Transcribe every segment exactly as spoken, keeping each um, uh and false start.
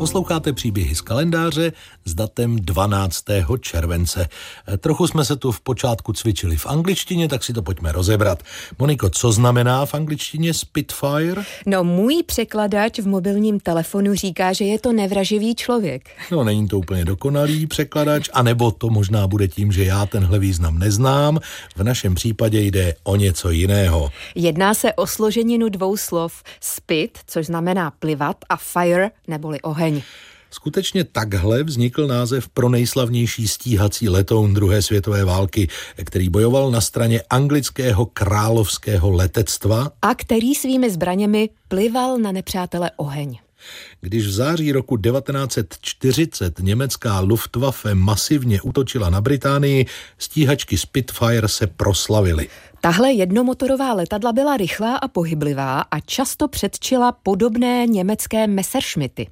Posloucháte příběhy z kalendáře s datem dvanáctého července. Trochu jsme se tu v počátku cvičili v angličtině, tak si to pojďme rozebrat. Moniko, co znamená v angličtině Spitfire? No, můj překladač v mobilním telefonu říká, že je to nevraživý člověk. No, není to úplně dokonalý překladač, anebo to možná bude tím, že já tenhle význam neznám. V našem případě jde o něco jiného. Jedná se o složeninu dvou slov spit, což znamená plivat, a fire, neboli oheň. Skutečně takhle vznikl název pro nejslavnější stíhací letoun druhé světové války, který bojoval na straně anglického královského letectva a který svými zbraněmi plival na nepřátele oheň. Když v září roku devatenáct set čtyřicet německá Luftwaffe masivně útočila na Británii, stíhačky Spitfire se proslavily. Tahle jednomotorová letadla byla rychlá a pohyblivá a často předčila podobné německé Messerschmitty.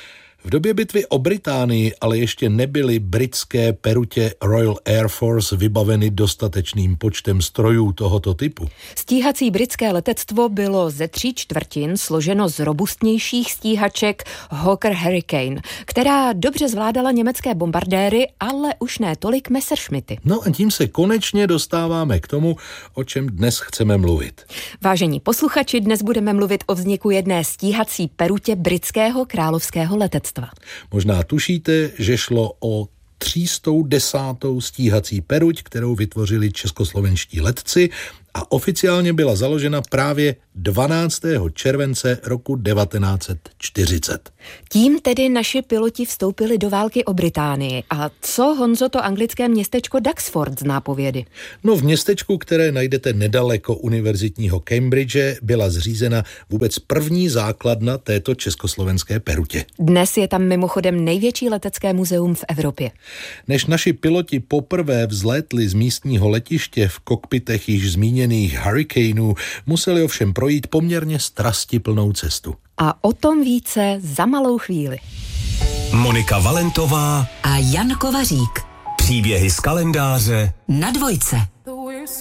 V době bitvy o Británii ale ještě nebyly britské perutě Royal Air Force vybaveny dostatečným počtem strojů tohoto typu. Stíhací britské letectvo bylo ze tří čtvrtin složeno z robustnějších stíhaček Hawker Hurricane, která dobře zvládala německé bombardéry, ale už ne tolik Messerschmitty. No a tím se konečně dostáváme k tomu, o čem dnes chceme mluvit. Vážení posluchači, dnes budeme mluvit o vzniku jedné stíhací perutě britského královského letectva. Možná tušíte, že šlo o tři sta desátou stíhací peruť, kterou vytvořili českoslovenští letci a oficiálně byla založena právě dvanáctého července roku devatenáct set čtyřicet. Tím tedy naši piloti vstoupili do války o Británii. A co, Honzo, to anglické městečko Duxford zná povědy? No, v městečku, které najdete nedaleko univerzitního Cambridge, byla zřízena vůbec první základna této československé perutě. Dnes je tam mimochodem největší letecké muzeum v Evropě. Než naši piloti poprvé vzlétli z místního letiště v kokpitech již zmíněných Hurricaneů, museli ovšem projít poměrně strastiplnou cestu. A o tom více za malou chvíli. Monika Valentová a Jan Kovařík. Příběhy z kalendáře na Dvojce.